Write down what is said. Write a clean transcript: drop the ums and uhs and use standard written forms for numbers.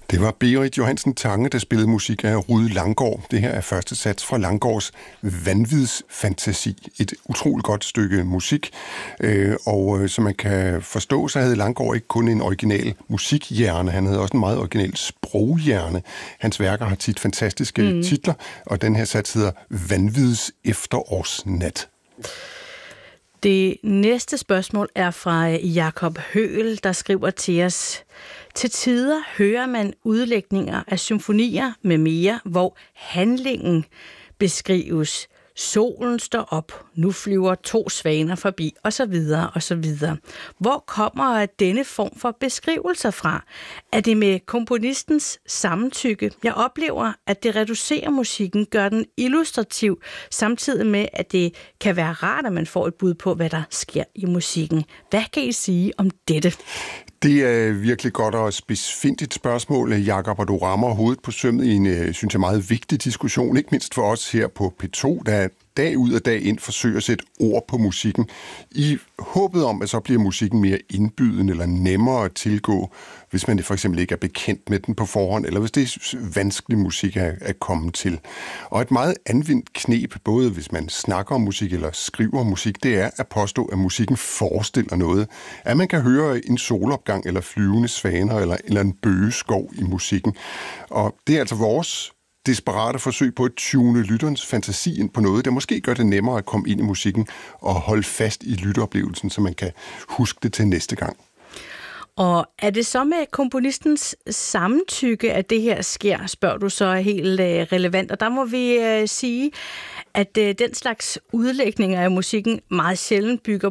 Det var Berit Johansen Tange, der spillede musik af Rude Langgaard. Det her er første sats fra Langgaards Vanvidsfantasi. Et utroligt godt stykke musik. Og som man kan forstå, så havde Langgaard ikke kun en original musikhjerne, han havde også en meget original sproghjerne. Hans værker har tit fantastiske titler, og den her sats hedder Vanvids efterårsnat. Det næste spørgsmål er fra Jakob Høgel, der skriver til os: til tider hører man udlægninger af symfonier med mere, hvor handlingen beskrives. Solen står op, nu flyver 2 svaner forbi, osv. osv. Hvor kommer denne form for beskrivelser fra? Er det med komponistens samtykke? Jeg oplever, at det reducerer musikken, gør den illustrativ, samtidig med, at det kan være rart, at man får et bud på, hvad der sker i musikken. Hvad kan I sige om dette? Det er virkelig godt og spidsfindigt spørgsmål, Jakob, og du rammer hovedet på sømmet i en, synes jeg, meget vigtig diskussion, ikke mindst for os her på P2, der dag ud og dag ind forsøger at sætte ord på musikken, i håbet om, at så bliver musikken mere indbydende eller nemmere at tilgå, hvis man for eksempel ikke er bekendt med den på forhånd, eller hvis det er vanskelig musik at komme til. Og et meget anvendt kneb, både hvis man snakker om musik eller skriver musik, det er at påstå, at musikken forestiller noget. At man kan høre en solopgang, eller flyvende svaner, eller en bøgeskov i musikken. Og det er altså vores desperate forsøg på at tune lytterens fantasi ind på noget, der måske gør det nemmere at komme ind i musikken og holde fast i lytteoplevelsen, så man kan huske det til næste gang. Og er det så med komponistens samtykke, at det her sker, spørger du så helt relevant. Og der må vi sige, at den slags udlægninger af musikken meget sjældent bygger